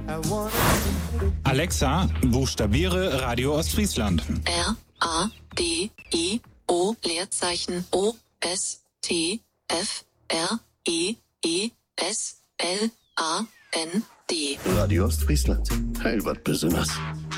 Alexa, buchstabiere Radio Ostfriesland. R-A-D-I-O Leerzeichen O-S-T-F-R-E-E-S-L-A-N-D. Radio Ostfriesland. Heil wat besonders.